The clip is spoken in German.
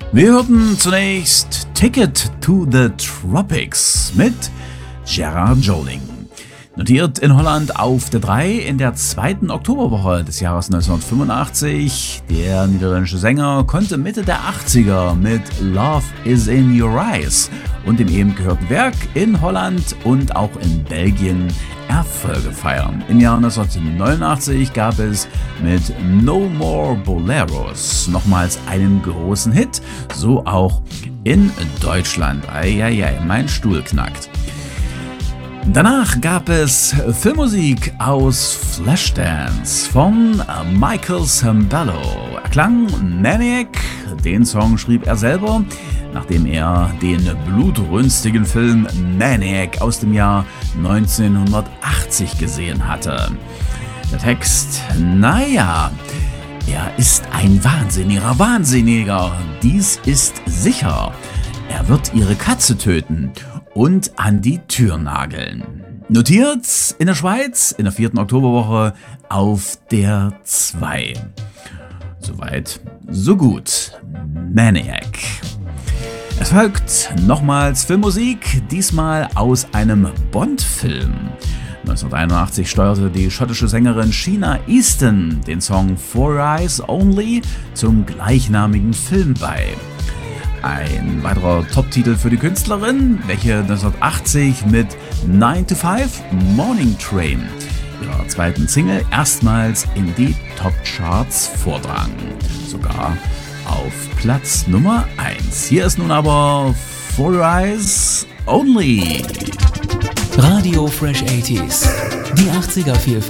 Wir hörten zunächst Ticket to the Tropics mit Gerard Joling. Notiert in Holland auf der 3 in der zweiten Oktoberwoche des Jahres 1985. Der niederländische Sänger konnte Mitte der 80er mit Love is in Your Eyes und dem eben gehörten Werk in Holland und auch in Belgien Erfolge feiern. Im Jahr 1989 gab es mit No More Boleros nochmals einen großen Hit, so auch in Deutschland. Eieiei, mein Stuhl knackt. Danach gab es Filmmusik aus Flashdance von Michael Sambello. Er klang Maniac, den Song schrieb er selber, nachdem er den blutrünstigen Film Maniac aus dem Jahr 1980 gesehen hatte. Der Text, naja, er ist ein Wahnsinniger, dies ist sicher. Er wird ihre Katze töten und an die Tür nageln. Notiert in der Schweiz in der 4. Oktoberwoche auf der 2. Soweit, so gut. Maniac. Es folgt nochmals Filmmusik, diesmal aus einem Bond-Film. 1981 steuerte die schottische Sängerin Sheena Easton den Song For Your Eyes Only zum gleichnamigen Film bei. Ein weiterer Top-Titel für die Künstlerin, welche 1980 mit 9 to 5 Morning Train, ihrer zweiten Single, erstmals in die Top-Charts vordrang. Sogar auf Platz Nummer 1. Hier ist nun aber For Your Eyes Only. Radio Fresh 80s. Die 80er Vielfalt.